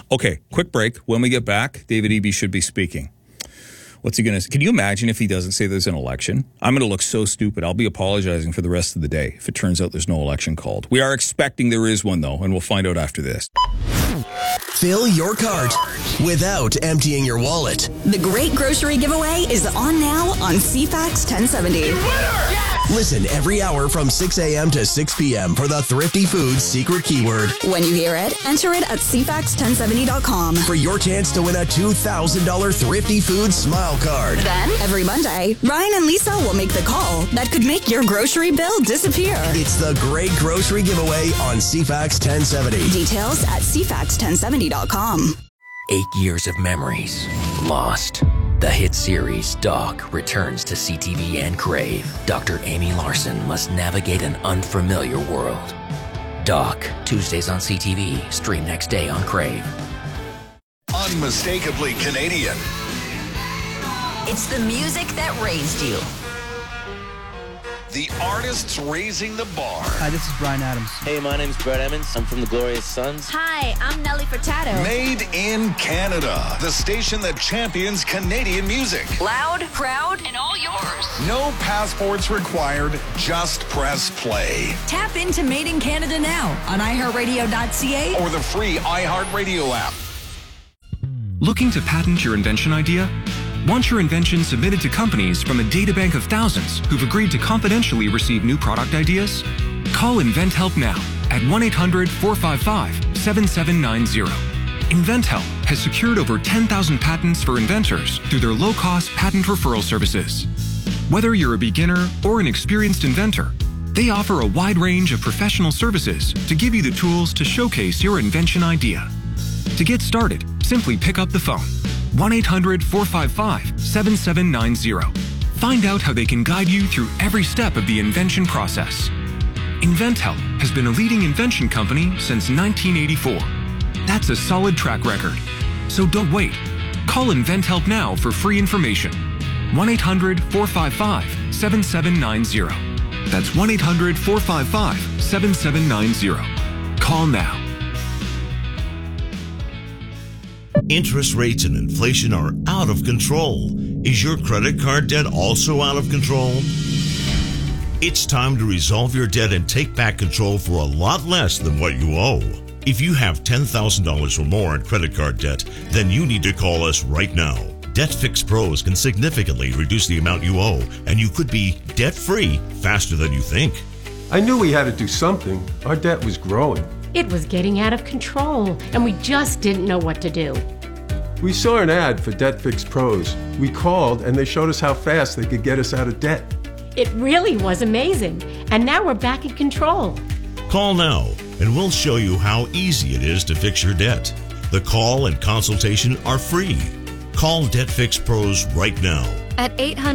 Okay, quick break. When we get back, David Eby should be speaking. What's he going to... Can you imagine if he doesn't say there's an election? I'm going to look so stupid. I'll be apologizing for the rest of the day if it turns out there's no election called. We are expecting there is one, though, and we'll find out after this. Fill your cart without emptying your wallet. The Great Grocery Giveaway is on now on CFAX 1070. Listen every hour from 6 a.m. to 6 p.m. for the Thrifty Foods secret keyword. When you hear it, enter it at CFAX1070.com. For your chance to win a $2,000 Thrifty Foods Smile Card. Then, every Monday, Ryan and Lisa will make the call that could make your grocery bill disappear. It's the Great Grocery Giveaway on CFAX 1070. Details at CFAX1070.com. 8 years of memories lost. The hit series Doc returns to CTV and Crave. Dr. Amy Larson must navigate an unfamiliar world. Doc, Tuesdays on CTV, stream next day on Crave. Unmistakably Canadian. It's the music that raised you. The artists raising the bar. Hi, this is Bryan Adams. Hey, my name's Brett Emmons. I'm from the Glorious Sons. Hi, I'm Nelly Furtado. Made in Canada. The station that champions Canadian music. Loud, proud, and all yours. No passports required. Just press play. Tap into Made in Canada now on iHeartRadio.ca or the free iHeartRadio app. Looking to patent your invention idea? Want your invention submitted to companies from a databank of thousands who've agreed to confidentially receive new product ideas? Call InventHelp now at 1-800-455-7790. InventHelp has secured over 10,000 patents for inventors through their low-cost patent referral services. Whether you're a beginner or an experienced inventor, they offer a wide range of professional services to give you the tools to showcase your invention idea. To get started, simply pick up the phone. 1-800-455-7790. Find out how they can guide you through every step of the invention process. InventHelp has been a leading invention company since 1984. That's a solid track record. So don't wait. Call InventHelp now for free information. 1-800-455-7790. That's 1-800-455-7790. Call now. Interest rates and inflation are out of control. Is your credit card debt also out of control? It's time to resolve your debt and take back control for a lot less than what you owe. If you have $10,000 or more in credit card debt, then you need to call us right now. Debt Fix Pros can significantly reduce the amount you owe, and you could be debt-free faster than you think. I knew we had to do something. Our debt was growing. It was getting out of control, and we just didn't know what to do. We saw an ad for Debt Fix Pros. We called, and they showed us how fast they could get us out of debt. It really was amazing, and now we're back in control. Call now, and we'll show you how easy it is to fix your debt. The call and consultation are free. Call Debt Fix Pros right now. At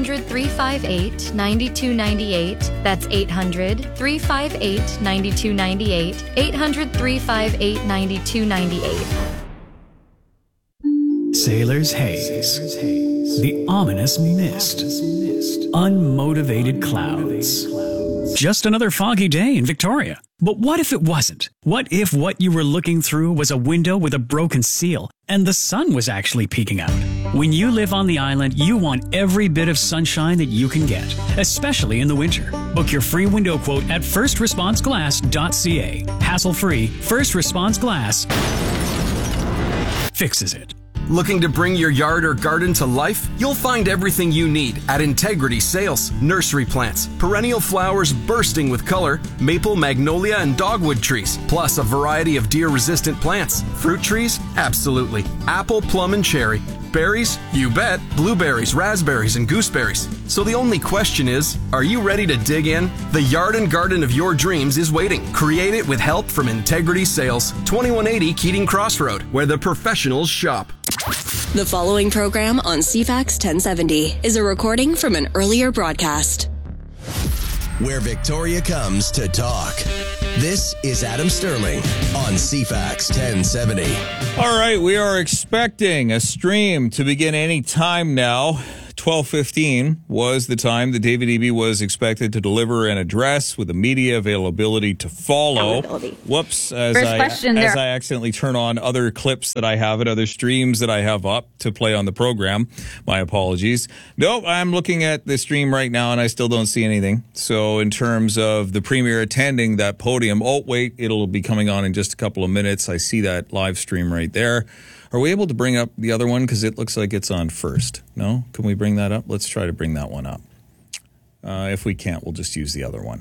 800-358-9298. That's 800-358-9298. 800-358-9298. Sailor's Haze. The ominous mist. Unmotivated clouds. Just another foggy day in Victoria. But what if it wasn't? What if what you were looking through was a window with a broken seal and the sun was actually peeking out? When you live on the island, you want every bit of sunshine that you can get, especially in the winter. Book your free window quote at firstresponseglass.ca. Hassle-free, First Response Glass fixes it. Looking to bring your yard or garden to life? You'll find everything you need at Integrity Sales. Nursery plants, perennial flowers bursting with color, maple, magnolia, and dogwood trees, plus a variety of deer-resistant plants. Fruit trees? Absolutely. Apple, plum, and cherry. Berries? You bet. Blueberries, raspberries, and gooseberries. So the only question is, are you ready to dig in? The yard and garden of your dreams is waiting. Create it with help from Integrity Sales, 2180 Keating Crossroad, where the professionals shop. The following program on CFAX 1070 is a recording from an earlier broadcast. Where Victoria comes to talk. This is Adam Sterling on CFAX 1070. All right, we are expecting a stream to begin any time now. 12:15 was the time that David Eby was expected to deliver an address with the media availability to follow. Whoops, as I accidentally turn on other clips that I have and other streams that I have up to play on the program. My apologies. Nope, I'm looking at the stream right now and I still don't see anything. So in terms of the premier attending that podium, oh wait, it'll be coming on in just a couple of minutes. I see that live stream right there. Are we able to bring up the other one? Because it looks like it's on first. No? Can we bring that up? Let's try to bring that one up. If we can't, we'll just use the other one.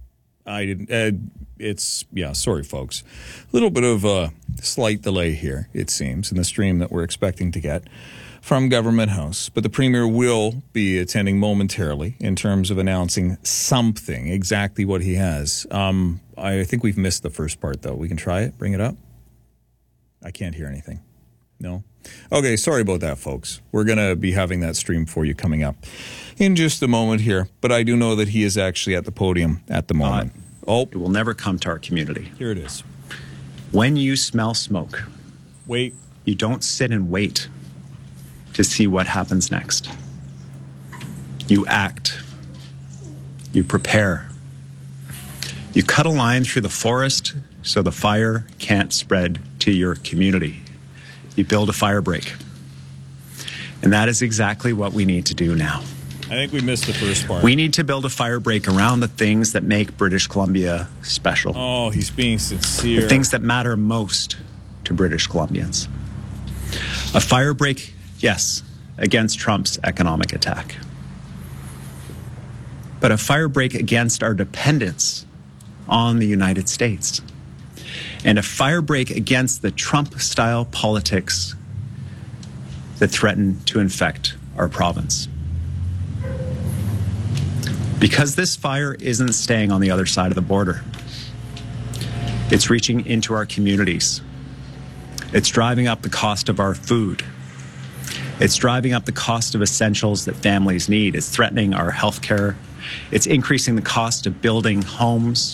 Sorry, folks. A little bit of a slight delay here, it seems, in the stream that we're expecting to get from Government House. But the Premier will be attending momentarily in terms of announcing something, exactly what he has. I think we've missed the first part, though. We can try it. Bring it up. I can't hear anything. No? Okay, sorry about that, folks. We're going to be having that stream for you coming up in just a moment here. But I do know that he is actually at the podium at the moment. It will never come to our community. Here it is. When you smell smoke, wait. You don't sit and wait to see what happens next. You act. You prepare. You cut a line through the forest so the fire can't spread to your community. You build a fire break. And that is exactly what we need to do now. I think we missed the first part. We need to build a fire break around the things that make British Columbia special. Oh, he's being sincere. The things that matter most to British Columbians. A fire break, yes, against Trump's economic attack. But a fire break against our dependence on the United States. And a fire break against the Trump-style politics that threaten to infect our province. Because this fire isn't staying on the other side of the border. It's reaching into our communities. It's driving up the cost of our food. It's driving up the cost of essentials that families need. It's threatening our health care. It's increasing the cost of building homes.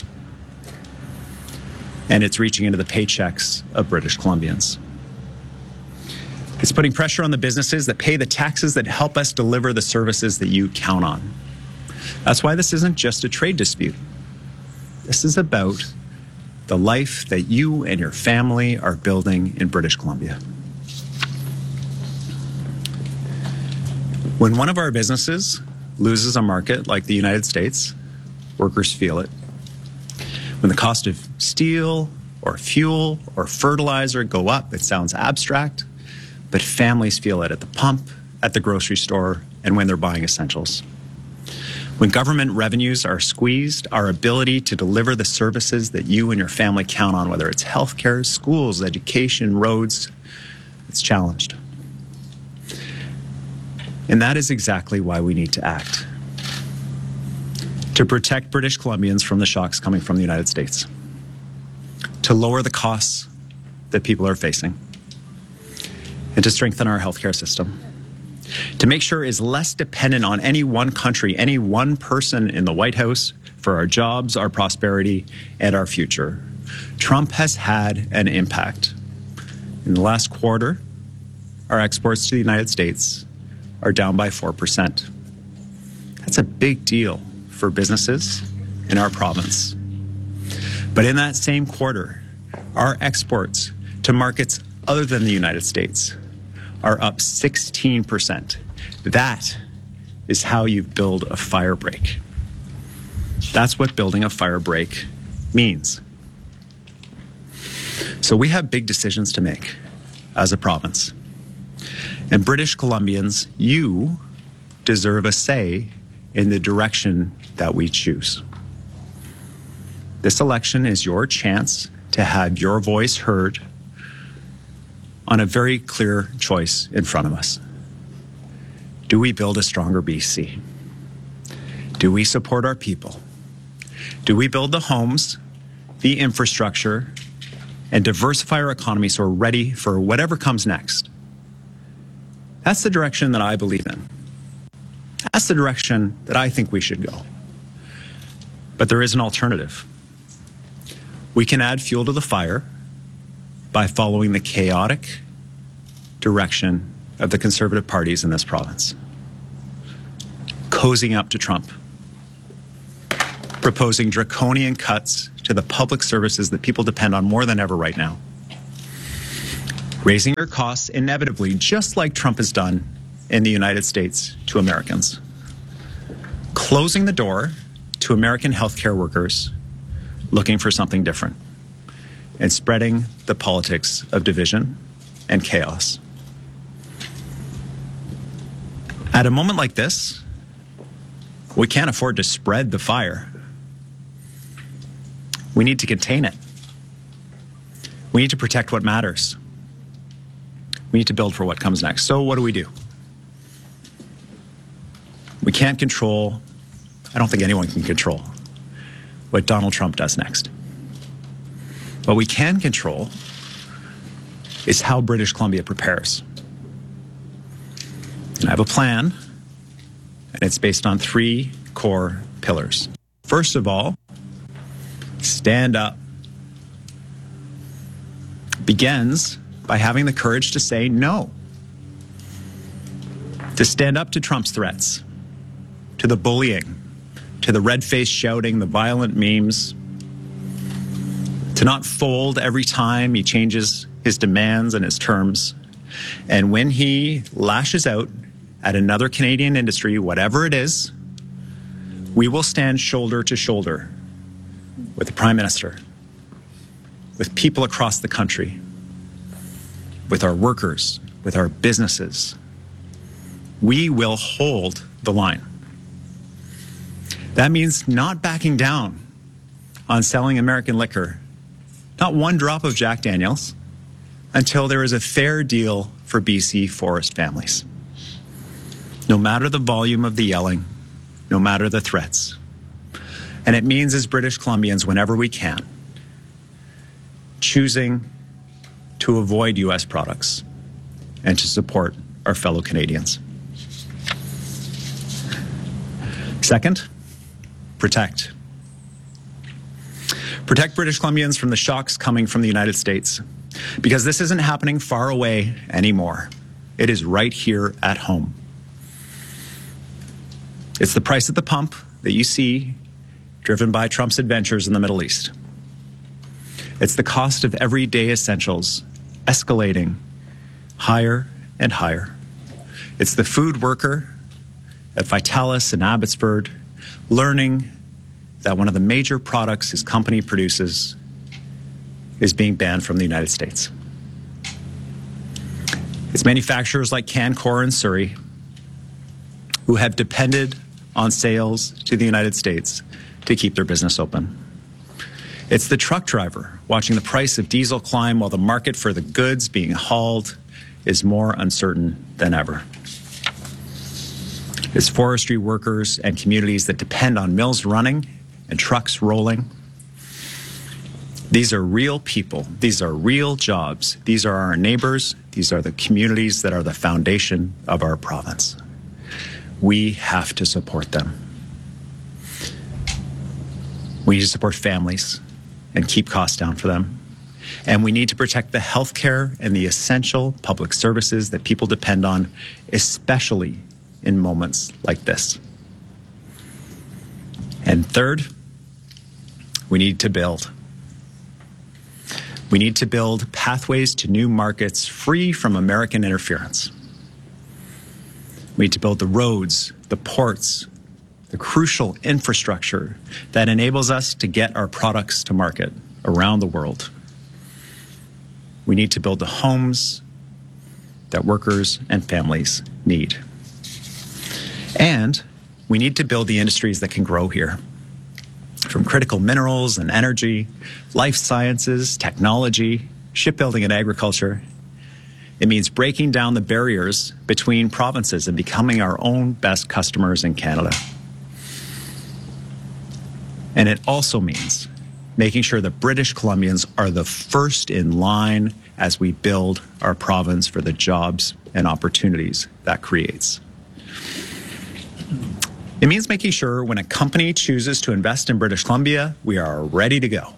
And it's reaching into the paychecks of British Columbians. It's putting pressure on the businesses that pay the taxes that help us deliver the services that you count on. That's why this isn't just a trade dispute. This is about the life that you and your family are building in British Columbia. When one of our businesses loses a market like the United States, workers feel it. When the cost of steel or fuel or fertilizer go up, it sounds abstract, but families feel it at the pump, at the grocery store, and when they're buying essentials. When government revenues are squeezed, our ability to deliver the services that you and your family count on, whether it's healthcare, schools, education, roads, it's challenged. And that is exactly why we need to act. To protect British Columbians from the shocks coming from the United States. To lower the costs that people are facing. And to strengthen our healthcare system. To make sure it is less dependent on any one country, any one person in the White House for our jobs, our prosperity, and our future. Trump has had an impact. In the last quarter, our exports to the United States are down by 4%. That's a big deal for businesses in our province. But in that same quarter, our exports to markets other than the United States are up 16%. That is how you build a fire break. That's what building a fire break means. So we have big decisions to make as a province. And British Columbians, you deserve a say in the direction that we choose. This election is your chance to have your voice heard on a very clear choice in front of us. Do we build a stronger BC? Do we support our people? Do we build the homes, the infrastructure, and diversify our economy so we're ready for whatever comes next? That's the direction that I believe in. That's the direction that I think we should go. But there is an alternative. We can add fuel to the fire by following the chaotic direction of the Conservative parties in this province. cozying up to Trump, proposing draconian cuts to the public services that people depend on more than ever right now, raising your costs inevitably, just like Trump has done in the United States to Americans, closing the door to American healthcare workers looking for something different, and spreading the politics of division and chaos. At a moment like this, we can't afford to spread the fire. We need to contain it. We need to protect what matters. We need to build for what comes next. So what do? We can't control, I don't think anyone can control what Donald Trump does next. What we can control is how British Columbia prepares. And I have a plan, and it's based on 3 core pillars. First of all, stand up. Begins by having the courage to say no. To stand up to Trump's threats, to the bullying, to the red-faced shouting, the violent memes, to not fold every time he changes his demands and his terms. And when he lashes out at another Canadian industry, whatever it is, we will stand shoulder to shoulder with the Prime Minister, with people across the country, with our workers, with our businesses. We will hold the line. That means not backing down on selling American liquor, not one drop of Jack Daniels, until there is a fair deal for BC forest families. No matter the volume of the yelling, no matter the threats. And it means, as British Columbians, whenever we can, choosing to avoid U.S. products and to support our fellow Canadians. Second, protect. Protect British Columbians from the shocks coming from the United States, because this isn't happening far away anymore. It is right here at home. It's the price at the pump that you see driven by Trump's adventures in the Middle East. It's the cost of everyday essentials escalating higher and higher. It's the food worker at Vitalis in Abbotsford learning that one of the major products his company produces is being banned from the United States. It's manufacturers like Canfor in Surrey who have depended on sales to the United States to keep their business open. It's the truck driver watching the price of diesel climb while the market for the goods being hauled is more uncertain than ever. It's forestry workers and communities that depend on mills running and trucks rolling. These are real people. These are real jobs. These are our neighbors. These are the communities that are the foundation of our province. We have to support them. We need to support families and keep costs down for them. And we need to protect the healthcare and the essential public services that people depend on, especially in moments like this. And third, we need to build. We need to build pathways to new markets free from American interference. We need to build the roads, the ports, the crucial infrastructure that enables us to get our products to market around the world. We need to build the homes that workers and families need. And we need to build the industries that can grow here. From critical minerals and energy, life sciences, technology, shipbuilding and agriculture. It means breaking down the barriers between provinces and becoming our own best customers in Canada. And it also means making sure that British Columbians are the first in line as we build our province for the jobs and opportunities that creates. It means making sure when a company chooses to invest in British Columbia, we are ready to go.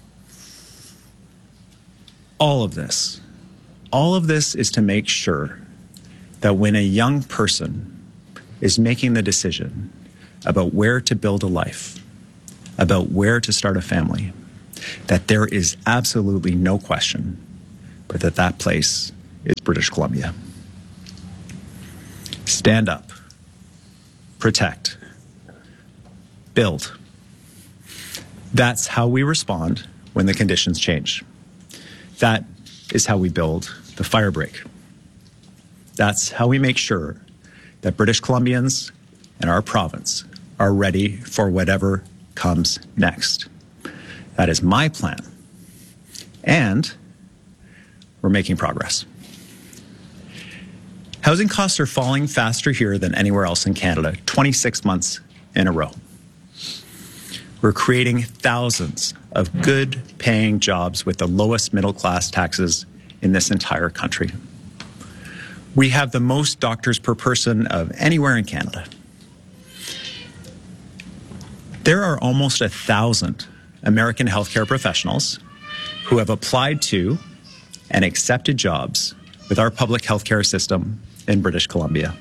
All of this is to make sure that when a young person is making the decision about where to build a life, about where to start a family, that there is absolutely no question but that place is British Columbia. Stand up, protect, build. That's how we respond when the conditions change. That is how we build the fire break. That's how we make sure that British Columbians and our province are ready for whatever comes next. That is my plan. And we're making progress. Housing costs are falling faster here than anywhere else in Canada, 26 months in a row. We're creating thousands of good paying jobs with the lowest middle class taxes in this entire country. We have the most doctors per person of anywhere in Canada. There are almost 1,000 American healthcare professionals who have applied to and accepted jobs with our public healthcare system in British Columbia.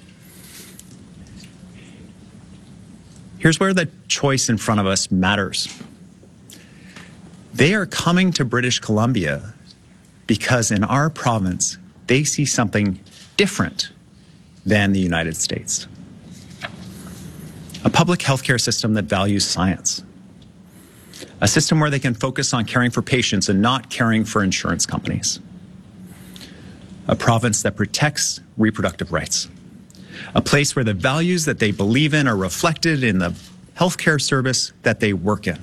Here's where the choice in front of us matters. They are coming to British Columbia because in our province, they see something different than the United States. A public healthcare system that values science. A system where they can focus on caring for patients and not caring for insurance companies. A province that protects reproductive rights. A place where the values that they believe in are reflected in the healthcare service that they work in.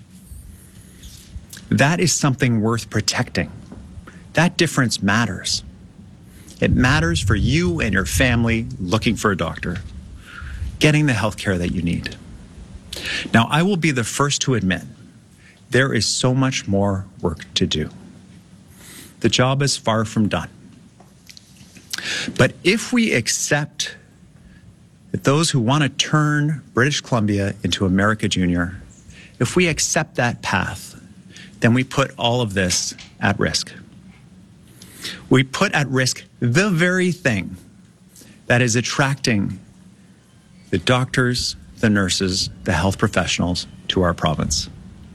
That is something worth protecting. That difference matters. It matters for you and your family looking for a doctor, getting the healthcare that you need. Now, I will be the first to admit there is so much more work to do. The job is far from done. But if we accept that those who want to turn British Columbia into America Junior, if we accept that path, then we put all of this at risk. We put at risk the very thing that is attracting the doctors, the nurses, the health professionals to our province.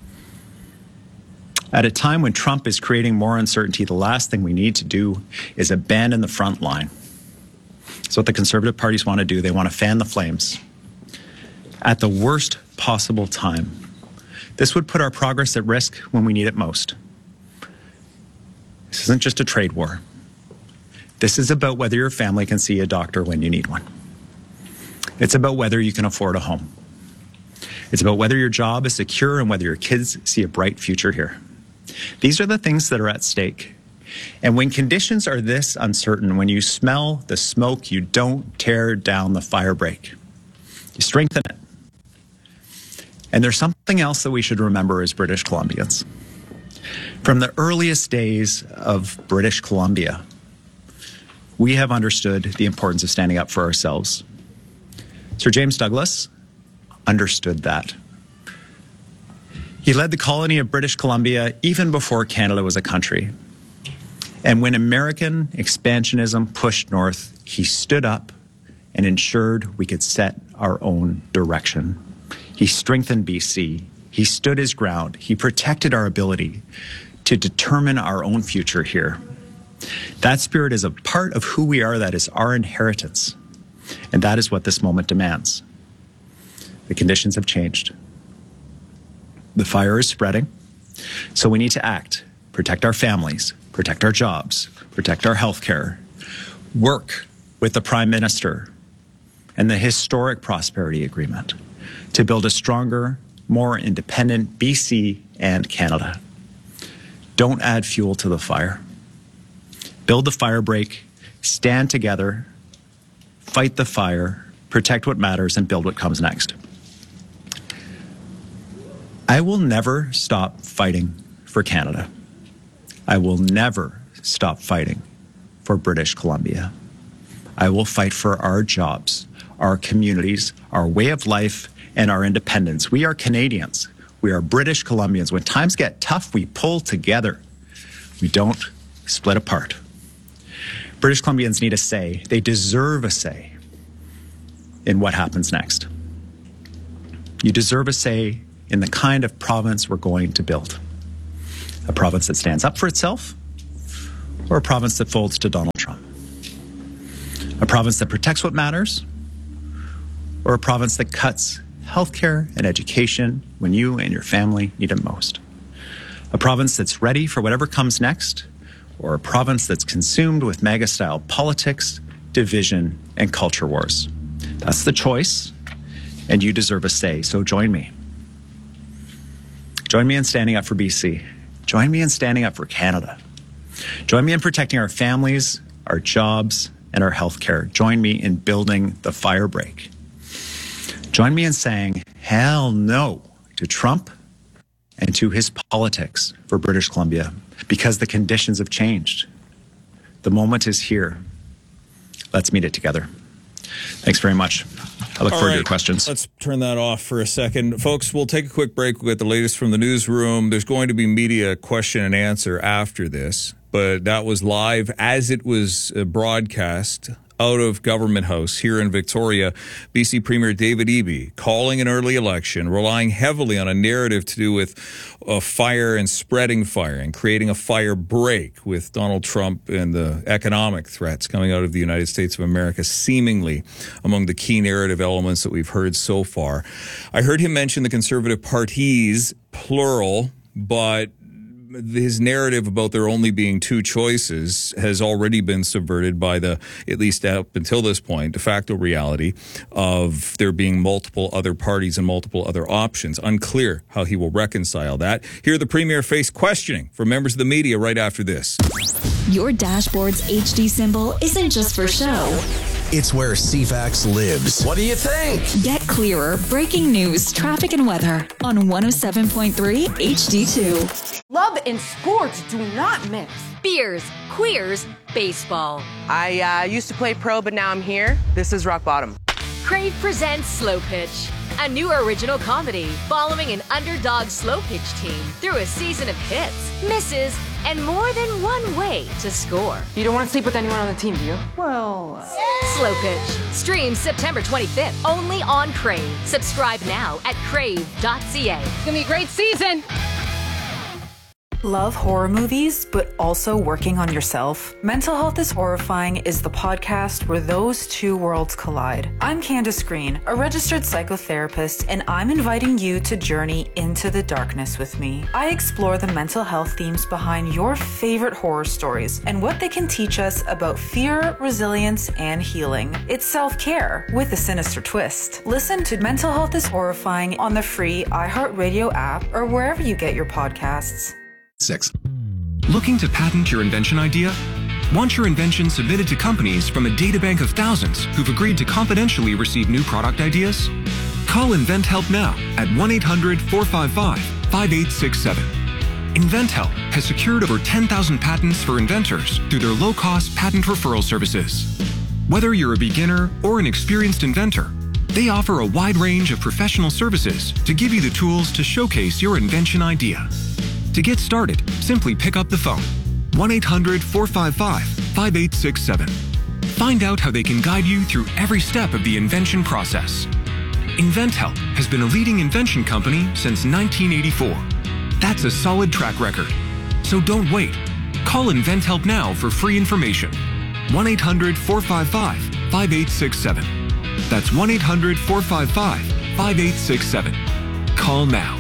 At a time when Trump is creating more uncertainty, the last thing we need to do is abandon the front line. That's what the Conservative parties want to do. They want to fan the flames at the worst possible time. This would put our progress at risk when we need it most. This isn't just a trade war. This is about whether your family can see a doctor when you need one. It's about whether you can afford a home. It's about whether your job is secure and whether your kids see a bright future here. These are the things that are at stake. And when conditions are this uncertain, when you smell the smoke, you don't tear down the fire break. You strengthen it. And there's something else that we should remember as British Columbians. From the earliest days of British Columbia, we have understood the importance of standing up for ourselves. Sir James Douglas understood that. He led the colony of British Columbia even before Canada was a country. And when American expansionism pushed north, he stood up and ensured we could set our own direction. He strengthened BC. He stood his ground. He protected our ability to determine our own future here. That spirit is a part of who we are. That is our inheritance. And that is what this moment demands. The conditions have changed. The fire is spreading. So we need to act, protect our families, protect our jobs, protect our health care, work with the Prime Minister and the historic Prosperity Agreement to build a stronger, more independent BC and Canada. Don't add fuel to the fire. Build the fire break, stand together, fight the fire, protect what matters, and build what comes next. I will never stop fighting for Canada. I will never stop fighting for British Columbia. I will fight for our jobs, our communities, our way of life, and our independence. We are Canadians. We are British Columbians. When times get tough, we pull together. We don't split apart. British Columbians need a say. They deserve a say. in what happens next. You deserve a say in the kind of province we're going to build. A province that stands up for itself, or a province that folds to Donald Trump. A province that protects what matters, or a province that cuts healthcare and education when you and your family need it most. A province that's ready for whatever comes next, or a province that's consumed with MAGA-style politics, division, and culture wars. That's the choice, and you deserve a say, so join me. Join me in standing up for BC. Join me in standing up for Canada. Join me in protecting our families, our jobs, and our healthcare. Join me in building the fire break. Join me in saying hell no to Trump and to his politics for British Columbia, because the conditions have changed. The moment is here. Let's meet it together. Thanks very much. I look forward to your questions. Let's turn that off for a second. Folks, we'll take a quick break. We'll get the latest from the newsroom. There's going to be media question and answer after this, but that was live as it was broadcast out of Government House here in Victoria. BC Premier David Eby calling an early election, relying heavily on a narrative to do with fire and spreading fire and creating a fire break with Donald Trump and the economic threats coming out of the United States of America, seemingly among the key narrative elements that we've heard so far. I heard him mention the Conservative parties, plural, but his narrative about there only being two choices has already been subverted by the, at least up until this point, de facto reality of there being multiple other parties and multiple other options. Unclear how he will reconcile that. Here, the Premier faced questioning from members of the media right after this. Your dashboard's HD symbol isn't just for show. It's where CFAX lives. What do you think? Get clearer breaking news, traffic, and weather on 107.3 HD2. Love and sports do not mix. Beers, queers, baseball. I used to play pro, but now I'm here. This is rock bottom. Crave presents Slow Pitch, a new original comedy following an underdog slow pitch team through a season of hits, misses, and more than one way to score. You don't want to sleep with anyone on the team, do you? Well... Slow Pitch. Streams September 25th, only on Crave. Subscribe now at crave.ca. It's gonna be a great season! Love horror movies, but also working on yourself? Mental Health is Horrifying is the podcast where those two worlds collide. I'm Candace Green, a registered psychotherapist, and I'm inviting you to journey into the darkness with me. I explore the mental health themes behind your favorite horror stories and what they can teach us about fear, resilience, and healing. It's self-care with a sinister twist. Listen to Mental Health is Horrifying on the free iHeartRadio app or wherever you get your podcasts. 6. Looking to patent your invention idea? Want your invention submitted to companies from a databank of thousands who've agreed to confidentially receive new product ideas? Call InventHelp now at 1-800-455-5867. InventHelp has secured over 10,000 patents for inventors through their low-cost patent referral services. Whether you're a beginner or an experienced inventor, they offer a wide range of professional services to give you the tools to showcase your invention idea. To get started, simply pick up the phone, 1-800-455-5867. Find out how they can guide you through every step of the invention process. InventHelp has been a leading invention company since 1984. That's a solid track record. So don't wait. Call InventHelp now for free information. 1-800-455-5867. That's 1-800-455-5867. Call now.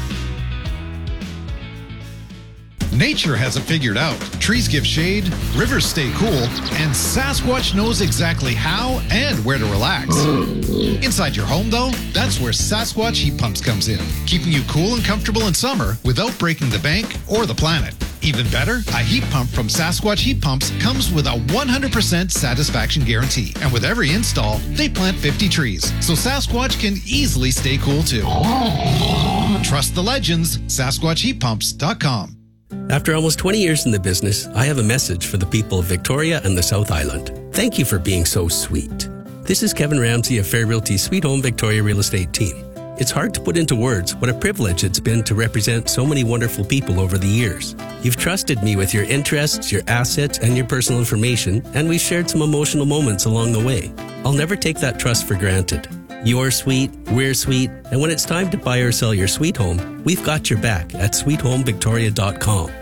Nature has it figured out. Trees give shade, rivers stay cool, and Sasquatch knows exactly how and where to relax. Inside your home, though, that's where Sasquatch Heat Pumps comes in, keeping you cool and comfortable in summer without breaking the bank or the planet. Even better, a heat pump from Sasquatch Heat Pumps comes with a 100% satisfaction guarantee. And with every install, they plant 50 trees, so Sasquatch can easily stay cool too. Trust the legends, SasquatchHeatPumps.com. After almost 20 years in the business, I have a message for the people of Victoria and the South Island. Thank you for being so sweet. This is Kevin Ramsey of Fair Realty Sweet Home Victoria Real Estate Team. It's hard to put into words what a privilege it's been to represent so many wonderful people over the years. You've trusted me with your interests, your assets, and your personal information, and we've shared some emotional moments along the way. I'll never take that trust for granted. You're sweet, we're sweet, and when it's time to buy or sell your sweet home, we've got your back at sweethomevictoria.com.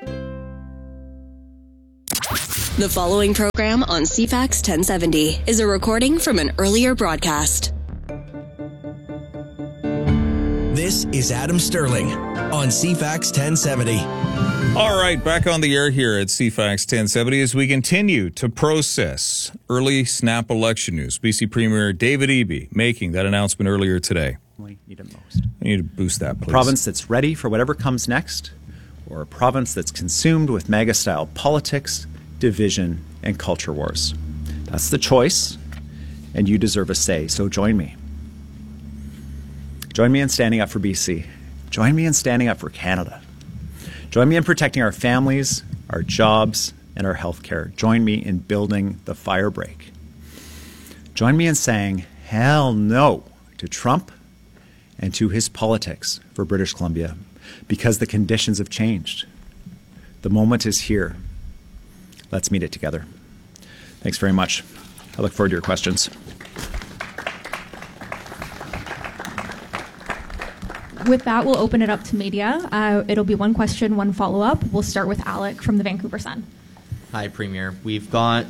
The following program on CFAX 1070 is a recording from an earlier broadcast. This is Adam Sterling on CFAX 1070. All right, back on the air here at CFAX 1070 as we continue to process early snap election news. BC Premier David Eby making that announcement earlier today. We need it most. I need to boost that, please. A province that's ready for whatever comes next, or a province that's consumed with MAGA-style politics, division, and culture wars. That's the choice, and you deserve a say, so join me. Join me in standing up for BC. Join me in standing up for Canada. Join me in protecting our families, our jobs, and our health care. Join me in building the firebreak. Join me in saying hell no to Trump and to his politics for British Columbia, because the conditions have changed. The moment is here. Let's meet it together. Thanks very much. I look forward to your questions. With that, we'll open it up to media. It'll be one question, one follow-up. We'll start with Alec from the Vancouver Sun. Hi, Premier. We've got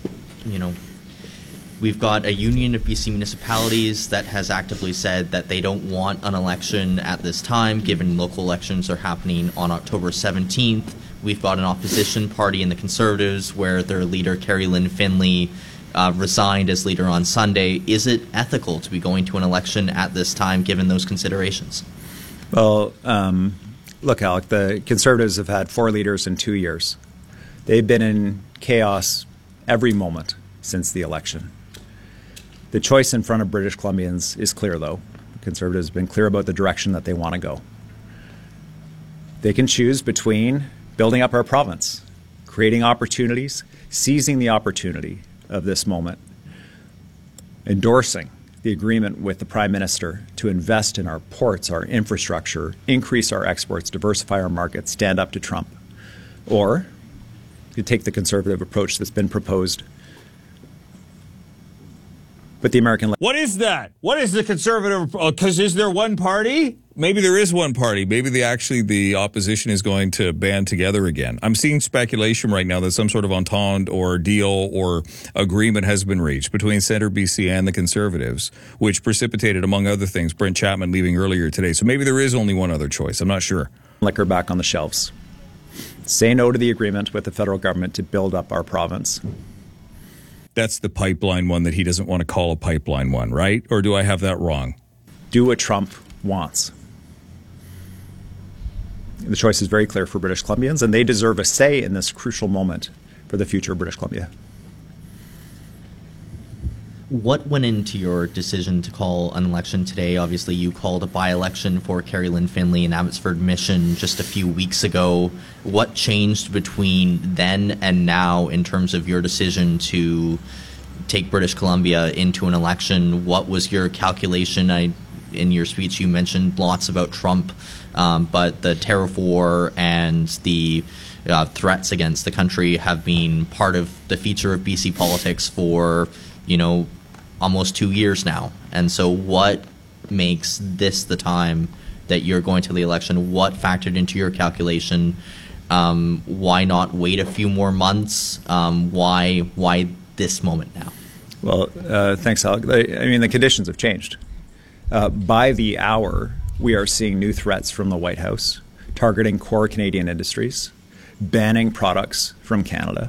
a union of BC municipalities that has actively said that they don't want an election at this time, given local elections are happening on October 17th. We've got an opposition party in the Conservatives where their leader, Carrie Lynn Finley, resigned as leader on Sunday. Is it ethical to be going to an election at this time, given those considerations? Well, look, Alec, the Conservatives have had 4 leaders in 2 years. They've been in chaos every moment since the election. The choice in front of British Columbians is clear, though. The Conservatives have been clear about the direction that they want to go. They can choose between building up our province, creating opportunities, seizing the opportunity of this moment, endorsing the agreement with the Prime Minister to invest in our ports, our infrastructure, increase our exports, diversify our markets, stand up to Trump. Or you take the Conservative approach that's been proposed. But the American... What is that? What is the Conservative... Because is there one party? Maybe there is one party. Maybe the opposition is going to band together again. I'm seeing speculation right now that some sort of entente or deal or agreement has been reached between Centre BC and the Conservatives, which precipitated, among other things, Brent Chapman leaving earlier today. So maybe there is only one other choice. I'm not sure. Liquor back on the shelves. Say no to the agreement with the federal government to build up our province. That's the pipeline one that he doesn't want to call a pipeline one, right? Or do I have that wrong? Do what Trump wants. The choice is very clear for British Columbians, and they deserve a say in this crucial moment for the future of British Columbia. What went into your decision to call an election today? Obviously, you called a by-election for Carrie Lynn Finley in Abbotsford Mission just a few weeks ago. What changed between then and now in terms of your decision to take British Columbia into an election? What was your calculation? In your speech, you mentioned lots about Trump, but the tariff war and the threats against the country have been part of the feature of BC politics for, almost 2 years now. And so what makes this the time that you're going to the election? What factored into your calculation? Why not wait a few more months? Why this moment now? Well, thanks, Alec. The conditions have changed. By the hour, we are seeing new threats from the White House, targeting core Canadian industries, banning products from Canada.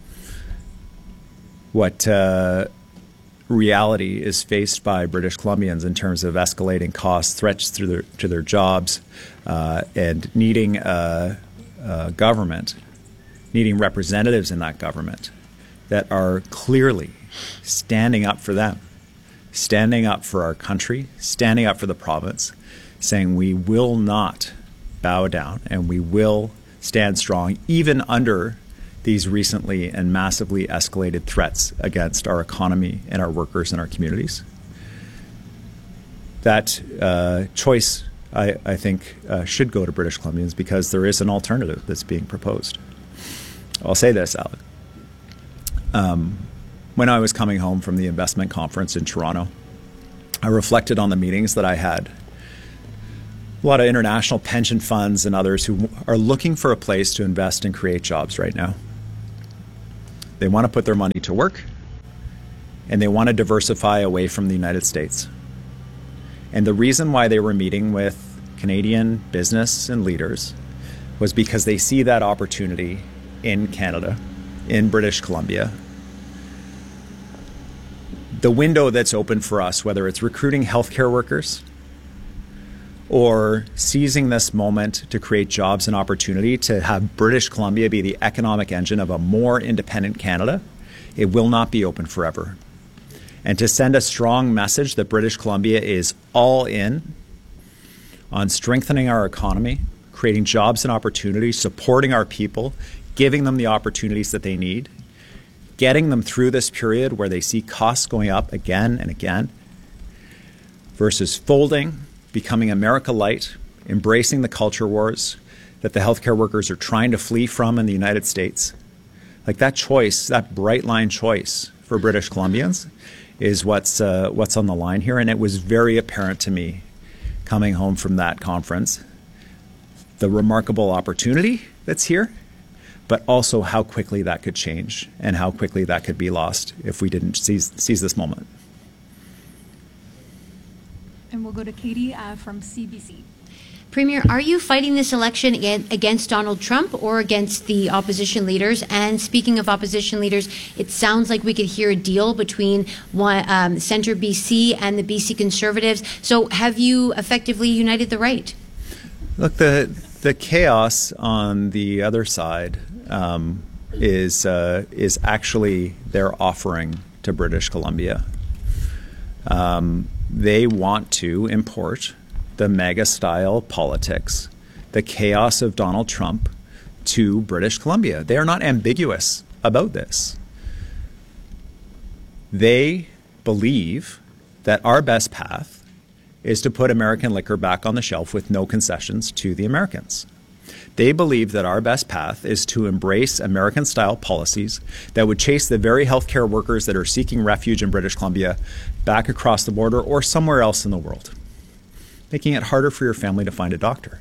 What reality is faced by British Columbians in terms of escalating costs, threats to their jobs, and needing a government, needing representatives in that government that are clearly standing up for them, standing up for our country, standing up for the province, saying we will not bow down and we will stand strong even under these recently and massively escalated threats against our economy and our workers and our communities. that choice, I think, should go to British Columbians because there is an alternative that's being proposed. I'll say this, Alec. When I was coming home from the investment conference in Toronto, I reflected on the meetings that I had. A lot of international pension funds and others who are looking for a place to invest and create jobs right now. They want to put their money to work, and they want to diversify away from the United States. And the reason why they were meeting with Canadian business and leaders was because they see that opportunity in Canada, in British Columbia. The window that's open for us, whether it's recruiting healthcare workers or seizing this moment to create jobs and opportunity to have British Columbia be the economic engine of a more independent Canada, it will not be open forever. And to send a strong message that British Columbia is all in on strengthening our economy, creating jobs and opportunities, supporting our people, giving them the opportunities that they need, getting them through this period where they see costs going up again and again, versus folding, becoming America Light, embracing the culture wars that the healthcare workers are trying to flee from in the United States. Like that choice, that bright line choice for British Columbians is what's on the line here. And it was very apparent to me coming home from that conference, the remarkable opportunity that's here, but also how quickly that could change and how quickly that could be lost if we didn't seize this moment. And we'll go to Katie from CBC. Premier, are you fighting this election against Donald Trump or against the opposition leaders? And speaking of opposition leaders, it sounds like we could hear a deal between Centre BC and the BC Conservatives. So have you effectively united the right? Look, the chaos on the other side is actually their offering to British Columbia. They want to import the MAGA-style politics, the chaos of Donald Trump, to British Columbia. They are not ambiguous about this. They believe that our best path is to put American liquor back on the shelf with no concessions to the Americans. They believe that our best path is to embrace American-style policies that would chase the very healthcare workers that are seeking refuge in British Columbia back across the border or somewhere else in the world, making it harder for your family to find a doctor.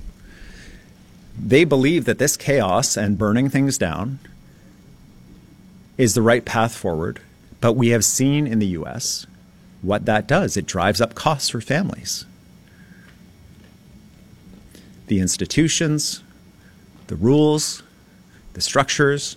They believe that this chaos and burning things down is the right path forward, but we have seen in the U.S. what that does. It drives up costs for families. The institutions, the rules, the structures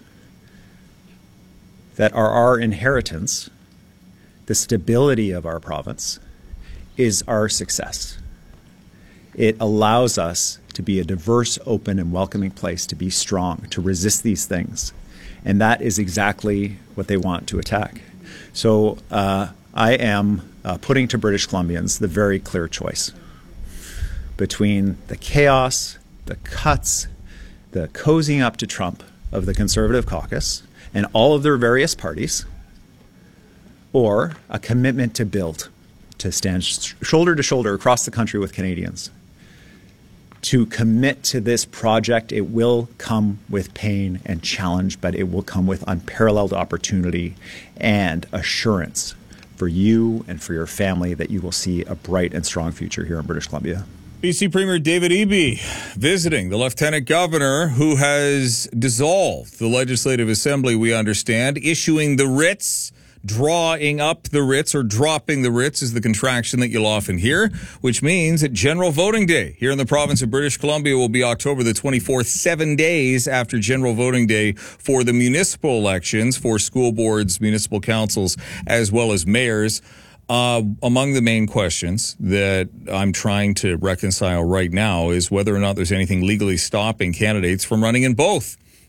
that are our inheritance, the stability of our province, is our success. It allows us to be a diverse, open, and welcoming place, to be strong, to resist these things. And that is exactly what they want to attack. So I am putting to British Columbians the very clear choice between the chaos, the cuts, the cozying up to Trump of the Conservative caucus and all of their various parties, or a commitment to build, to stand shoulder to shoulder across the country with Canadians, to commit to this project. It will come with pain and challenge, but it will come with unparalleled opportunity and assurance for you and for your family that you will see a bright and strong future here in British Columbia. BC Premier David Eby visiting the Lieutenant Governor, who has dissolved the Legislative Assembly, we understand, issuing the writs. Drawing up the writs, or dropping the writs is the contraction that you'll often hear, which means that General Voting Day here in the province of British Columbia will be October the 24th, 7 days after General Voting Day for the municipal elections for school boards, municipal councils, as well as mayors. Among the main questions that I'm trying to reconcile right now is whether or not there's anything legally stopping candidates from running in both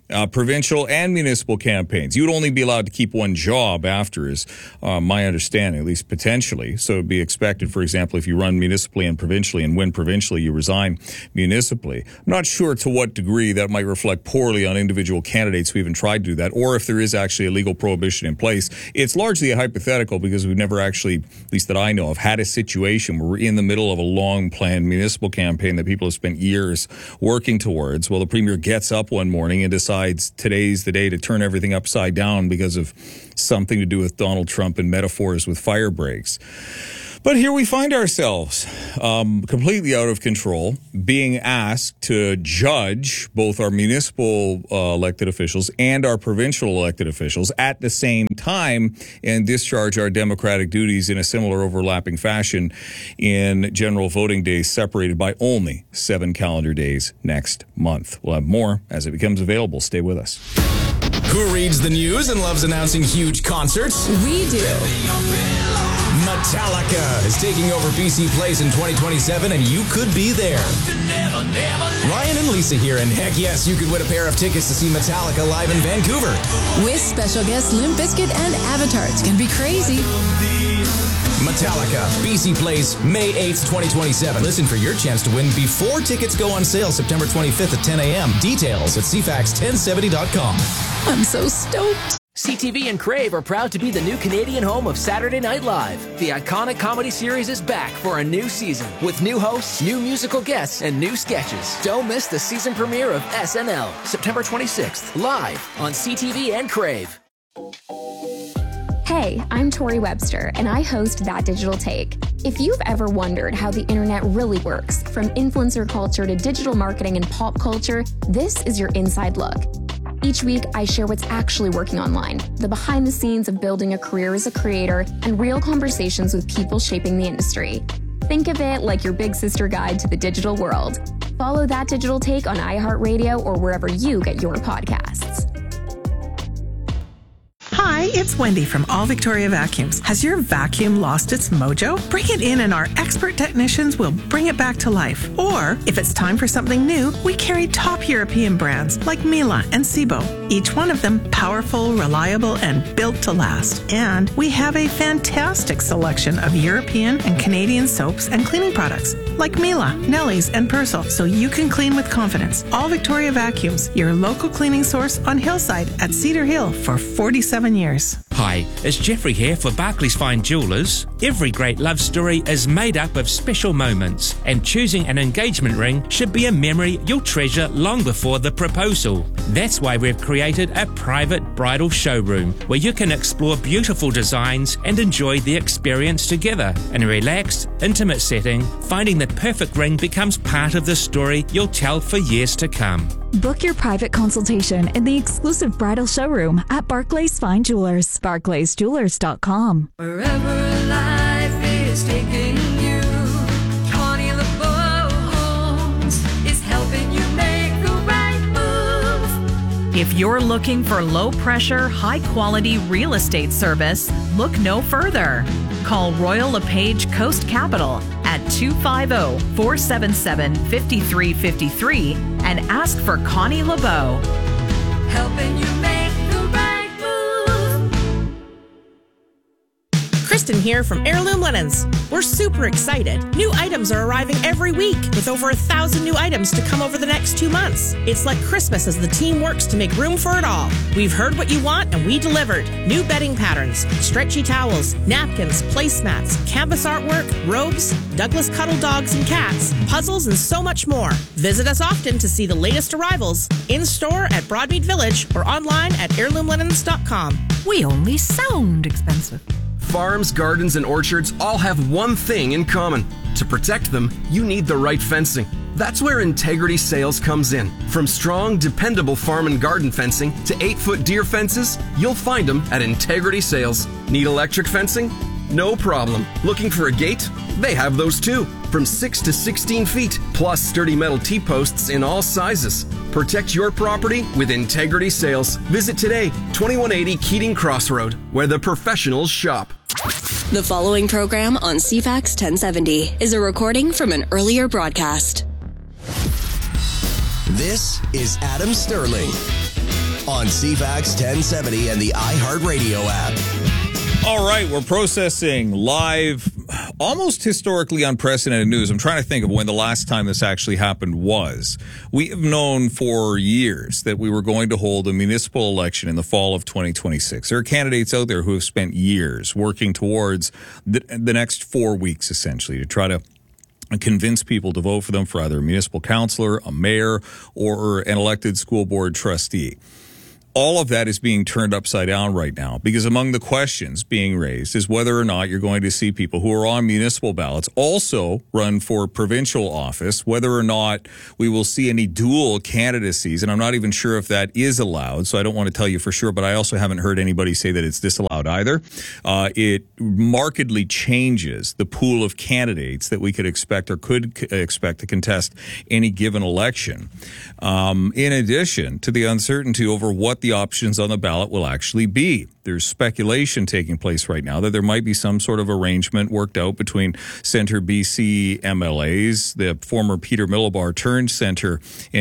provincial and municipal campaigns. You would only be allowed to keep one job after, is my understanding, at least potentially. So it would be expected, for example, if you run municipally and provincially and win provincially, you resign municipally. I'm not sure to what degree that might reflect poorly on individual candidates who even tried to do that, or if there is actually a legal prohibition in place. It's largely a hypothetical because we've never actually, at least that I know of, had a situation where we're in the middle of a long-planned municipal campaign that people have spent years working towards. Well, the premier gets up one morning and decides today's the day to turn everything upside down because of something to do with Donald Trump and metaphors with fire breaks. But here we find ourselves completely out of control, being asked to judge both our municipal elected officials and our provincial elected officials at the same time and discharge our democratic duties in a similar overlapping fashion in general voting days separated by only 7 calendar days next month. We'll have more as it becomes available. Stay with us. Who reads the news and loves announcing huge concerts? We do. Metallica is taking over BC Place in 2027, and you could be there. Ryan and Lisa here, and heck yes, you could win a pair of tickets to see Metallica live in Vancouver. With special guests Limp Bizkit and Avatar. It's going to be crazy. Metallica, BC Place, May 8th, 2027. Listen for your chance to win before tickets go on sale September 25th at 10 a.m. Details at cfax1070.com. I'm so stoked. CTV and Crave are proud to be the new Canadian home of Saturday Night Live. The iconic comedy series is back for a new season with new hosts, new musical guests, and new sketches. Don't miss the season premiere of SNL, September 26th, live on CTV and Crave. Hey, I'm Tori Webster, and I host That Digital Take. If you've ever wondered how the internet really works, from influencer culture to digital marketing and pop culture, this is your inside look. Each week, I share what's actually working online, the behind the scenes of building a career as a creator, and real conversations with people shaping the industry. Think of it like your big sister guide to the digital world. Follow That Digital Take on iHeartRadio or wherever you get your podcasts. Hi, it's Wendy from All Victoria Vacuums. Has your vacuum lost its mojo? Bring it in and our expert technicians will bring it back to life. Or, if it's time for something new, we carry top European brands like Miele and Sebo. Each one of them powerful, reliable, and built to last. And we have a fantastic selection of European and Canadian soaps and cleaning products like Miele, Nelly's, and Persil, so you can clean with confidence. All Victoria Vacuums, your local cleaning source on Hillside at Cedar Hill for 47 years. Hi, it's Jeffrey here for Barclays Fine Jewellers. Every great love story is made up of special moments, and choosing an engagement ring should be a memory you'll treasure long before the proposal. That's why we've created a private bridal showroom where you can explore beautiful designs and enjoy the experience together. In a relaxed, intimate setting, finding the perfect ring becomes part of the story you'll tell for years to come. Book your private consultation in the exclusive bridal showroom at Barclays Fine Jewellers. BarclaysJewellers.com. Wherever life is taking you, Connie LeBeau Homes is helping you make the right move. If you're looking for low-pressure, high-quality real estate service, look no further. Call Royal LePage Coast Capital at 250-477-5353 and ask for Connie LeBeau. Helping you make the right move. Kristen here from Heirloom Linens. We're super excited. New items are arriving every week with over 1,000 new items to come over the next 2 months. It's like Christmas as the team works to make room for it all. We've heard what you want and we delivered. New bedding patterns, stretchy towels, napkins, placemats, canvas artwork, robes, Douglas cuddle dogs and cats, puzzles, and so much more. Visit us often to see the latest arrivals in-store at Broadmead Village or online at heirloomlinens.com. We only sound expensive. Farms, gardens, and orchards all have one thing in common. To protect them, you need the right fencing. That's where Integrity Sales comes in. From strong, dependable farm and garden fencing to 8-foot deer fences, you'll find them at Integrity Sales. Need electric fencing? No problem. Looking for a gate? They have those too. From 6 to 16 feet, plus sturdy metal T-posts in all sizes. Protect your property with Integrity Sales. Visit today, 2180 Keating Crossroad, where the professionals shop. The following program on CFAX 1070 is a recording from an earlier broadcast. This is Adam Sterling. on CFAX 1070 and the iHeartRadio app. All right, we're processing live, almost historically unprecedented news. I'm trying to think of when the last time this actually happened was. We have known for years that we were going to hold a municipal election in the fall of 2026. There are candidates out there who have spent years working towards the next 4 weeks, essentially, to try to convince people to vote for them for either a municipal councillor, a mayor, or an elected school board trustee. All of that is being turned upside down right now because among the questions being raised is whether or not you're going to see people who are on municipal ballots also run for provincial office, whether or not we will see any dual candidacies. And I'm not even sure if that is allowed, so I don't want to tell you for sure, but I also haven't heard anybody say that it's disallowed either. It markedly changes the pool of candidates that we could expect or could expect to contest any given election. In addition to the uncertainty over what the options on the ballot will actually be. There's speculation taking place right now that there might be some sort of arrangement worked out between Centre BC MLAs, the former Peter Millibar turned Centre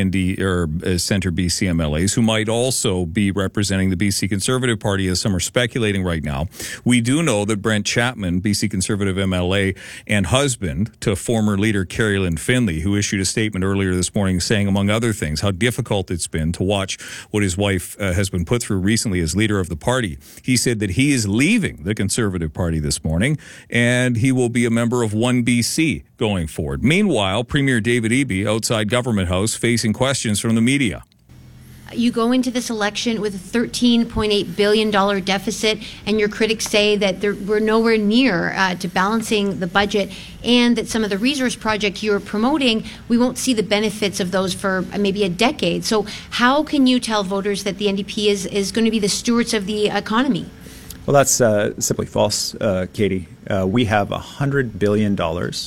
Centre BC MLAs, who might also be representing the BC Conservative Party, as some are speculating right now. We do know that Brent Chapman, BC Conservative MLA and husband to former leader Carrie Lynn Finley, who issued a statement earlier this morning saying, among other things, how difficult it's been to watch what his wife has been put through recently as leader of the party. He said that he is leaving the Conservative Party this morning, and he will be a member of 1BC going forward. Meanwhile, Premier David Eby outside Government House facing questions from the media. You go into this election with a $13.8 billion deficit, and your critics say that we're nowhere near to balancing the budget, and that some of the resource projects you're promoting, we won't see the benefits of those for maybe a decade. So how can you tell voters that the NDP is going to be the stewards of the economy? Well, that's simply false, Katie. We have $100 billion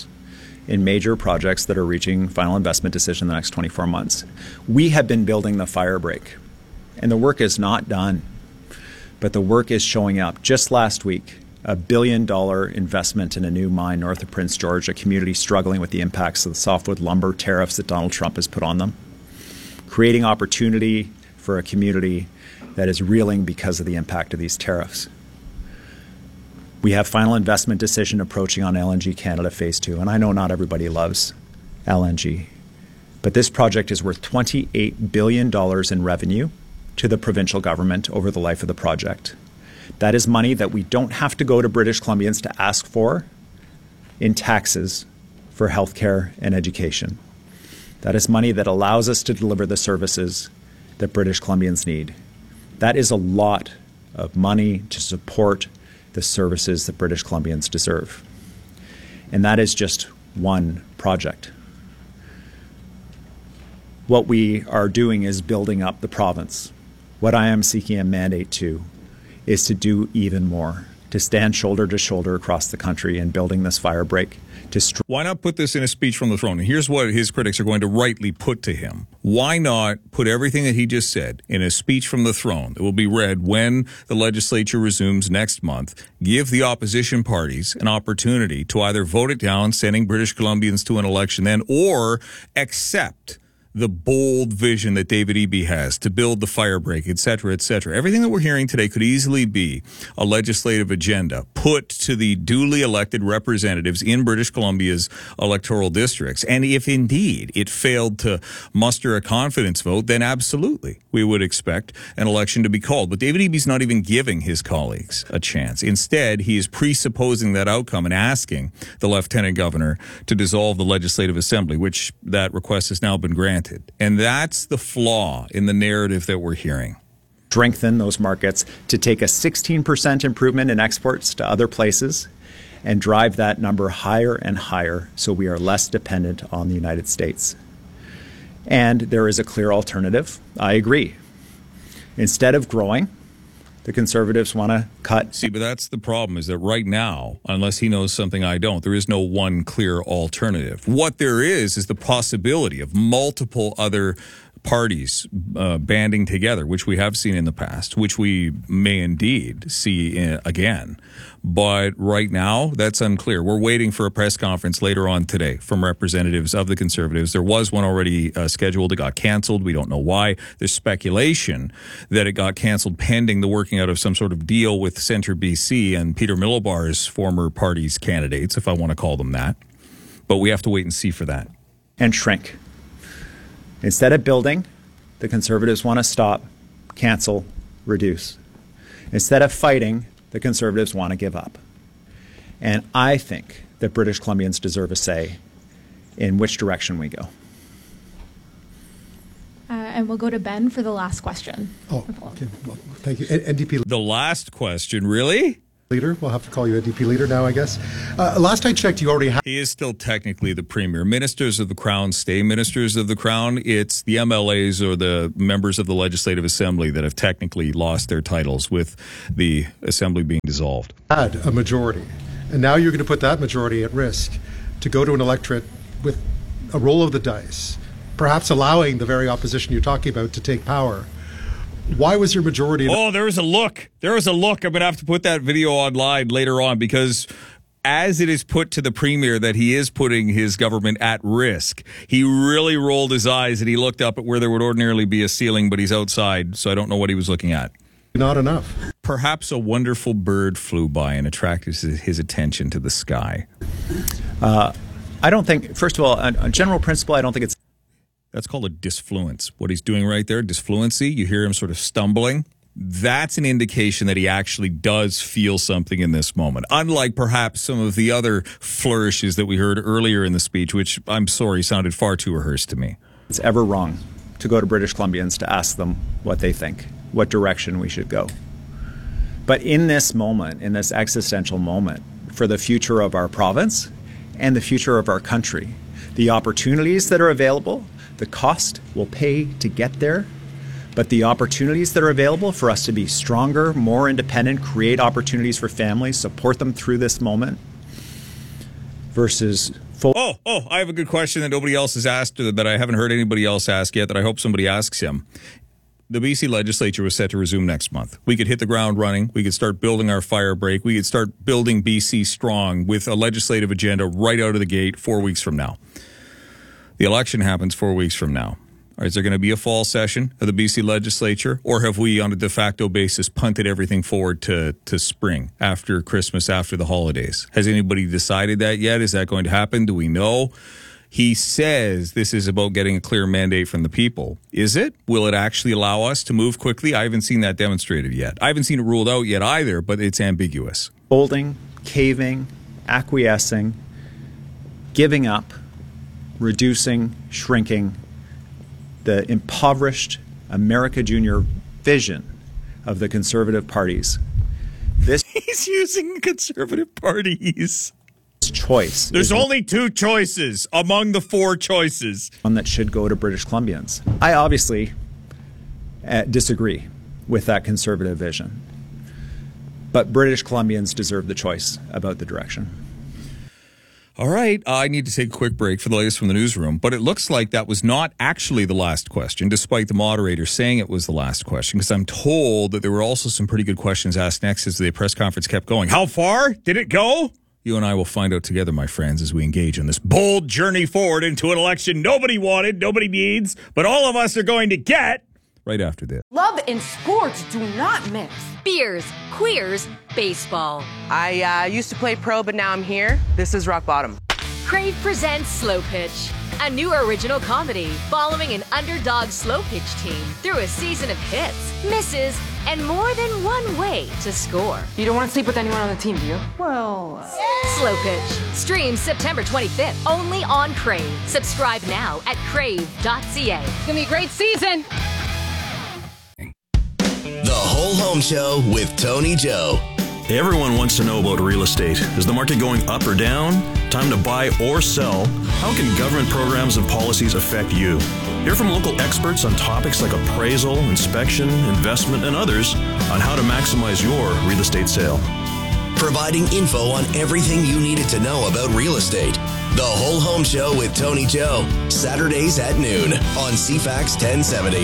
in major projects that are reaching final investment decision in the next 24 months. We have been building the fire break, and the work is not done, but the work is showing up. Just last week, $1 billion investment in a new mine north of Prince George, a community struggling with the impacts of the softwood lumber tariffs that Donald Trump has put on them, creating opportunity for a community that is reeling because of the impact of these tariffs. We have final investment decision approaching on LNG Canada Phase 2, and I know not everybody loves LNG, but this project is worth $28 billion in revenue to the provincial government over the life of the project. That is money that we don't have to go to British Columbians to ask for in taxes for healthcare and education. That is money that allows us to deliver the services that British Columbians need. That is a lot of money to support the services that British Columbians deserve. And that is just one project. What we are doing is building up the province. What I am seeking a mandate to is to do even more, to stand shoulder to shoulder across the country in building this fire break. Why not put this in a speech from the throne? And here's what his critics are going to rightly put to him. Why not put everything that he just said in a speech from the throne that will be read when the legislature resumes next month, give the opposition parties an opportunity to either vote it down, sending British Columbians to an election then, or accept the bold vision that David Eby has to build the fire break, et cetera, et cetera. Everything that we're hearing today could easily be a legislative agenda put to the duly elected representatives in British Columbia's electoral districts. And if indeed it failed to muster a confidence vote, then absolutely we would expect an election to be called. But David Eby's not even giving his colleagues a chance. Instead, he is presupposing that outcome and asking the Lieutenant Governor to dissolve the Legislative Assembly, which that request has now been granted. And that's the flaw in the narrative that we're hearing. Strengthen those markets to take a 16% improvement in exports to other places and drive that number higher and higher so we are less dependent on the United States. And there is a clear alternative. I agree. Instead of growing, the Conservatives want to cut. See, but that's the problem, is that right now, unless he knows something I don't, there is no one clear alternative. What there is the possibility of multiple other parties banding together, which we have seen in the past, which we may indeed see again. But right now, that's unclear. We're waiting for a press conference later on today from representatives of the Conservatives. There was one already scheduled. It got canceled. We don't know why. There's speculation that it got canceled pending the working out of some sort of deal with Centre BC and Peter Milobar's former party's candidates, if I want to call them that. But we have to wait and see for that. And shrink. Instead of building, the Conservatives want to stop, cancel, reduce. Instead of fighting, the Conservatives want to give up. And I think that British Columbians deserve a say in which direction we go. And we'll go to Ben for the last question. Oh, okay. Well, thank you. NDP. The last question, really? Leader. We'll have to call you NDP leader now, I guess. Last I checked, you already have. He is still technically the premier. Ministers of the Crown stay ministers of the Crown. It's the MLAs or the members of the Legislative Assembly that have technically lost their titles with the Assembly being dissolved. Had a majority. And now you're going to put that majority at risk to go to an electorate with a roll of the dice, perhaps allowing the very opposition you're talking about to take power. Why was your majority? Oh, there was a look. There was a look. I'm going to have to put that video online later on because as it is put to the premier that he is putting his government at risk, he really rolled his eyes and he looked up at where there would ordinarily be a ceiling, but he's outside, so I don't know what he was looking at. Not enough. Perhaps a wonderful bird flew by and attracted his attention to the sky. I don't think, first of all, a general principle, I don't think it's... That's called a disfluence. What he's doing right there, disfluency, you hear him sort of stumbling. That's an indication that he actually does feel something in this moment. Unlike perhaps some of the other flourishes that we heard earlier in the speech, which I'm sorry sounded far too rehearsed to me. It's ever wrong to go to British Columbians to ask them what they think, what direction we should go. But in this moment, in this existential moment, for the future of our province and the future of our country, the opportunities that are available, the cost we'll pay to get there, but the opportunities that are available for us to be stronger, more independent, create opportunities for families, support them through this moment versus... I have a good question that nobody else has asked, that I haven't heard anybody else ask yet, that I hope somebody asks him. The BC legislature was set to resume next month. We could hit the ground running. We could start building our fire break. We could start building BC strong with a legislative agenda right out of the gate 4 weeks from now. The election happens 4 weeks from now. Is there going to be a fall session of the BC legislature, or have we, on a de facto basis, punted everything forward to spring, after Christmas, after the holidays? Has anybody decided that yet? Is that going to happen? Do we know? He says this is about getting a clear mandate from the people. Is it? Will it actually allow us to move quickly? I haven't seen that demonstrated yet. I haven't seen it ruled out yet either, but it's ambiguous. Folding, caving, acquiescing, giving up, reducing, shrinking, the impoverished America Junior vision of the Conservative parties. He's using Conservative parties. Choice. There's only two choices among the four choices. One that should go to British Columbians. I obviously disagree with that Conservative vision, but British Columbians deserve the choice about the direction. All right, I need to take a quick break for the latest from the newsroom, but it looks like that was not actually the last question, despite the moderator saying it was the last question, because I'm told that there were also some pretty good questions asked next as the press conference kept going. How far did it go? You and I will find out together, my friends, as we engage in this bold journey forward into an election nobody wanted, nobody needs, but all of us are going to get right after this. Love and sports do not mix. Beers, queers, baseball. I used to play pro, but now I'm here. This is rock bottom. Crave presents Slow Pitch, a new original comedy following an underdog slow pitch team through a season of hits, misses, and more than one way to score. You don't want to sleep with anyone on the team, do you? Well... Slow Pitch. Streams September 25th, only on Crave. Subscribe now at crave.ca. It's going to be a great season. The Whole Home Show with Tony Joe. Everyone wants to know about real estate. Is the market going up or down? Time to buy or sell? How can government programs and policies affect you? Hear from local experts on topics like appraisal, inspection, investment, and others on how to maximize your real estate sale. providing info on everything you needed to know about real estate. The Whole Home Show with Tony Joe, Saturdays at noon on CFAX 1070.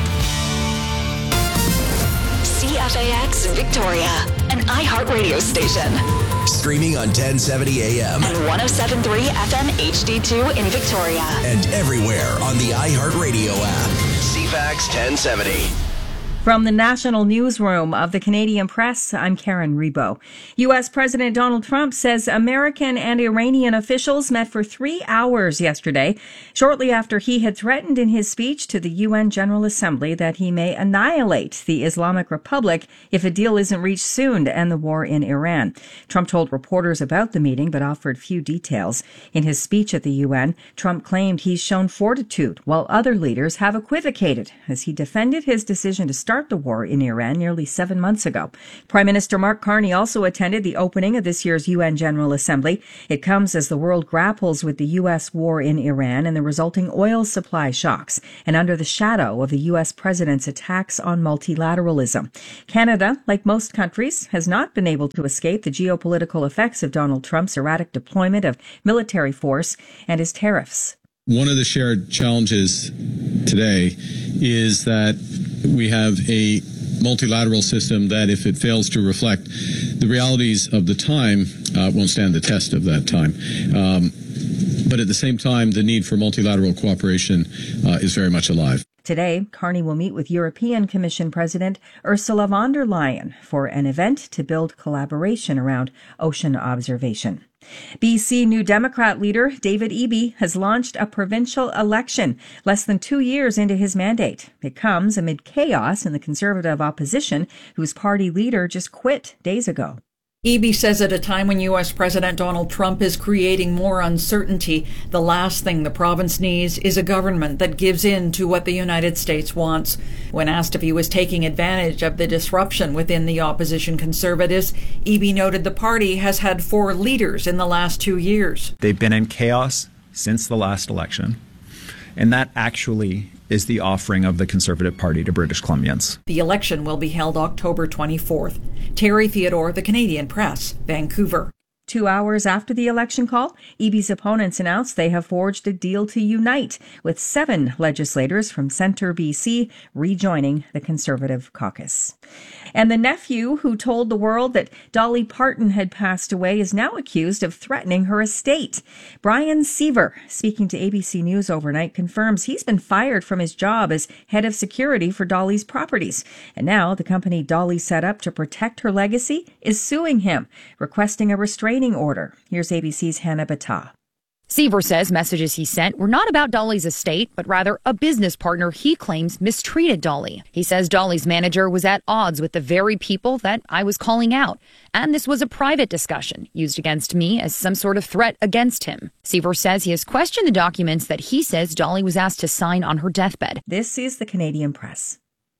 CFAX Victoria, an iHeartRadio station. Streaming on 1070 AM. And 107.3 FM HD2 in Victoria. And everywhere on the iHeartRadio app. CFAX 1070. From the National Newsroom of the Canadian Press, I'm Karen Rebo. U.S. President Donald Trump says American and Iranian officials met for 3 hours yesterday, shortly after he had threatened in his speech to the UN General Assembly that he may annihilate the Islamic Republic if a deal isn't reached soon to end the war in Iran. Trump told reporters about the meeting but offered few details. In his speech at the UN, Trump claimed he's shown fortitude while other leaders have equivocated as he defended his decision to start the war in Iran nearly 7 months ago. Prime Minister Mark Carney also attended the opening of this year's UN General Assembly. It comes as the world grapples with the U.S. war in Iran and the resulting oil supply shocks, and under the shadow of the U.S. president's attacks on multilateralism. Canada, like most countries, has not been able to escape the geopolitical effects of Donald Trump's erratic deployment of military force and his tariffs. One of the shared challenges today is that we have a multilateral system that, if it fails to reflect the realities of the time, won't stand the test of that time. But at the same time, the need for multilateral cooperation is very much alive. Today, Carney will meet with European Commission President Ursula von der Leyen for an event to build collaboration around ocean observation. BC New Democrat leader David Eby has launched a provincial election less than 2 years into his mandate. It comes amid chaos in the Conservative opposition, whose party leader just quit days ago. Eby says at a time when U.S. President Donald Trump is creating more uncertainty, the last thing the province needs is a government that gives in to what the United States wants. When asked if he was taking advantage of the disruption within the opposition Conservatives, Eby noted the party has had 4 leaders in the last 2 years. They've been in chaos since the last election, and that actually is the offering of the Conservative Party to British Columbians. The election will be held October 24th. Terry Theodore, The Canadian Press, Vancouver. 2 hours after the election call, Eby's opponents announced they have forged a deal to unite, with 7 legislators from Centre BC rejoining the Conservative caucus. And the nephew who told the world that Dolly Parton had passed away is now accused of threatening her estate. Brian Seaver, speaking to ABC News overnight, confirms he's been fired from his job as head of security for Dolly's properties. And now the company Dolly set up to protect her legacy is suing him, requesting a restraining order. Here's ABC's Hannah Battah. Seaver says messages he sent were not about Dolly's estate, but rather a business partner he claims mistreated Dolly. He says Dolly's manager was at odds with the very people that I was calling out. And this was a private discussion used against me as some sort of threat against him. Seaver says he has questioned the documents that he says Dolly was asked to sign on her deathbed. This is the Canadian Press.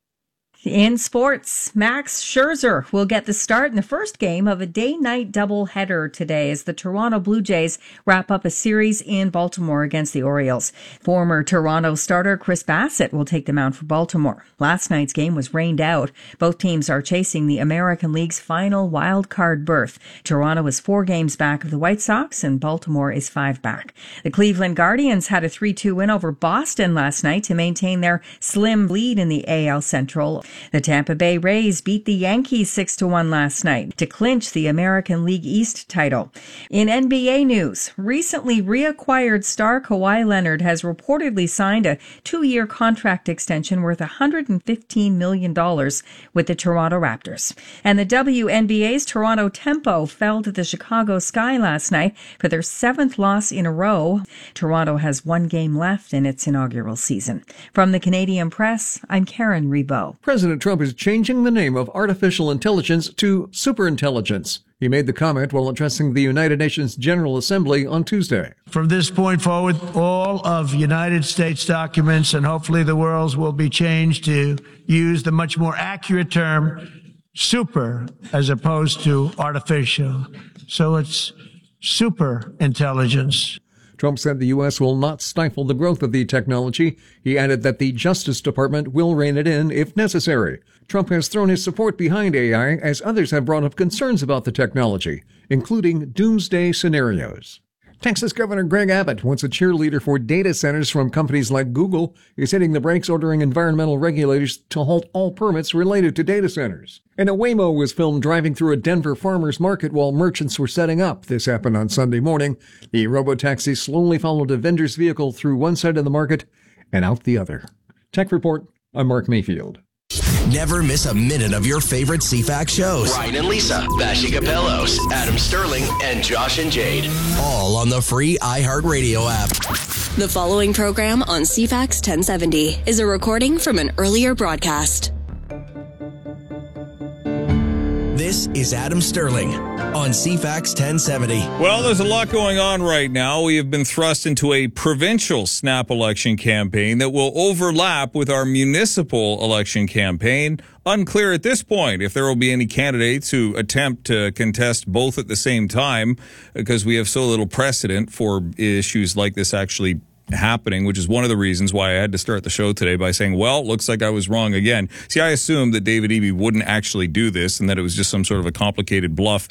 In sports, Max Scherzer will get the start in the first game of a day-night doubleheader today as the Toronto Blue Jays wrap up a series in Baltimore against the Orioles. Former Toronto starter Chris Bassett will take the mound for Baltimore. Last night's game was rained out. Both teams are chasing the American League's final wild card berth. Toronto is 4 games back of the White Sox and Baltimore is 5 back. The Cleveland Guardians had a 3-2 win over Boston last night to maintain their slim lead in the AL Central. The Tampa Bay Rays beat the Yankees 6-1 last night to clinch the American League East title. In NBA news, recently reacquired star Kawhi Leonard has reportedly signed a 2-year contract extension worth $115 million with the Toronto Raptors. And the WNBA's Toronto Tempo fell to the Chicago Sky last night for their 7th loss in a row. Toronto has 1 game left in its inaugural season. From the Canadian Press, I'm Karen Rebo. President Trump is changing the name of artificial intelligence to superintelligence. He made the comment while addressing the United Nations General Assembly on Tuesday. From this point forward, all of United States documents and hopefully the world's will be changed to use the much more accurate term super as opposed to artificial. So it's super intelligence. Trump said the U.S. will not stifle the growth of the technology. He added that the Justice Department will rein it in if necessary. Trump has thrown his support behind AI as others have brought up concerns about the technology, including doomsday scenarios. Texas Governor Greg Abbott, once a cheerleader for data centers from companies like Google, is hitting the brakes, ordering environmental regulators to halt all permits related to data centers. And a Waymo was filmed driving through a Denver farmers market while merchants were setting up. This happened on Sunday morning. The robotaxi slowly followed a vendor's vehicle through one side of the market and out the other. Tech Report, I'm Mark Mayfield. Never miss a minute of your favorite CFAX shows. Ryan and Lisa, Bashi Capellos, Adam Sterling, and Josh and Jade. All on the free iHeartRadio app. The following program on CFAX 1070 is a recording from an earlier broadcast. This is Adam Sterling on CFAX 1070. Well, there's a lot going on right now. We have been thrust into a provincial snap election campaign that will overlap with our municipal election campaign. Unclear at this point if there will be any candidates who attempt to contest both at the same time, because we have so little precedent for issues like this actually happening, which is one of the reasons why I had to start the show today by saying, well, looks like I was wrong again. See, I assumed that David Eby wouldn't actually do this and that it was just some sort of a complicated bluff